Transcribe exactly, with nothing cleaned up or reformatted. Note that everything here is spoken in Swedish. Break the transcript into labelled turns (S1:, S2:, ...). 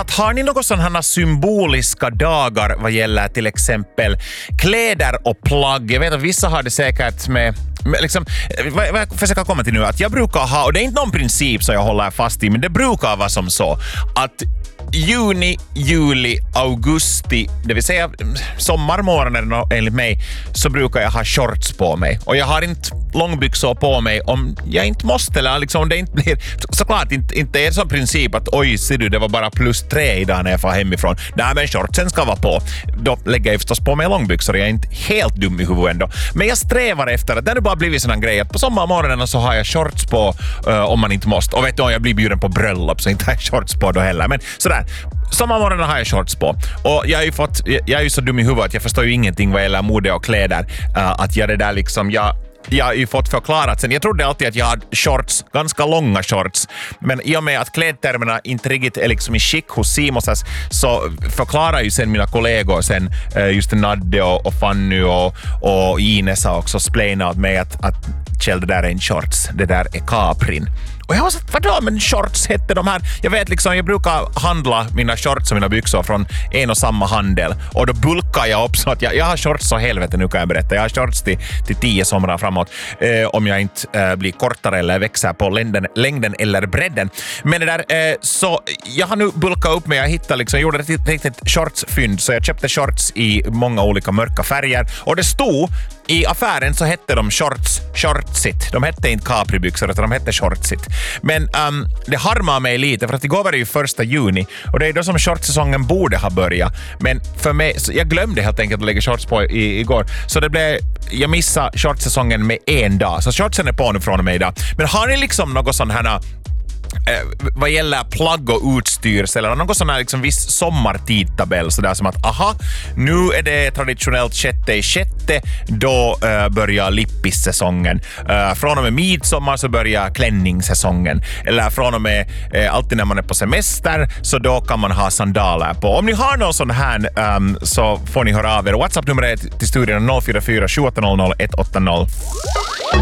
S1: att har ni något sådana symboliska dagar vad gäller till exempel kläder och plagg? Jag vet att vissa har det säkert med Men liksom, vad jag försöker komma till nu, att jag brukar ha, och det är inte någon princip så jag håller fast i, men det brukar vara som så att juni, juli, augusti, det vill säga sommarmånaden enligt mig, så brukar jag ha shorts på mig. Och jag har inte långbyxor på mig om jag inte måste, eller liksom om det inte blir, såklart inte, inte är det som princip att oj, ser du, det var bara plus tre idag när jag får hemifrån. Nej, men shortsen ska vara på. Då lägger jag förstås på mig långbyxor, jag är inte helt dum i huvudet ändå. Men jag strävar efter att det har bara blivit sån grej att på sommarmorgonen så har jag shorts på uh, om man inte måste. Och vet du, om jag blir bjuden på bröllop så inte har jag shorts på då heller. Men sådär, sommarmorgonen har jag shorts på. Och jag är ju fått, jag är ju så dum i huvudet att jag förstår ju ingenting vad gäller mode och kläder. Uh, att jag det där liksom, jag Jag har ju fått förklarat sen. Jag trodde alltid att jag hade shorts, ganska långa shorts. Men i och med att klädtermerna inte riktigt är liksom i skick hos Simosas, så förklarar ju sen mina kollegor sen, just Nadde och, och Fanny och, och Ines har också splänat åt mig att, att Kjell, det där är en shorts. Det där är kaprin. Och jag har sagt, vadå, men shorts hette de här. Jag vet liksom, jag brukar handla mina shorts och mina byxor från en och samma handel. Och då bulkar jag upp så att jag, jag har shorts så helvete, nu kan jag berätta. Jag har shorts till, till tio somrar framåt. Eh, om jag inte eh, blir kortare eller växer på längden, längden eller bredden. Men det där, eh, så jag har nu bulkat upp mig. Jag hittade liksom, jag gjorde ett riktigt shortsfynd. Så jag köpte shorts i många olika mörka färger. Och det stod, i affären så hette de shorts, shortsit. De hette inte kapribyxor, utan de hette shortsit. Men um, det harmar mig lite, för att igår var det ju första juni och det är då som shortsäsongen borde ha börjat. Men för mig, jag glömde helt enkelt att lägga shorts på i, igår. Så det blev, jag missade shortsäsongen med en dag. Så shortsen är på nu från mig idag. Men har ni liksom något sån här Eh, vad gäller plagg och utstyrsel eller någon sån här liksom viss sommartidtabell sådär som att aha, nu är det traditionellt sjätte i sjätte, då eh, börjar lippissäsongen. Eh, från och med midsommar så börjar klänningssäsongen. Eller från och med eh, alltid när man är på semester så då kan man ha sandaler på. Om ni har någon sån här um, så får ni höra av er. WhatsApp-numret till studion noll fyra fyra sju åtta noll noll ett åtta noll.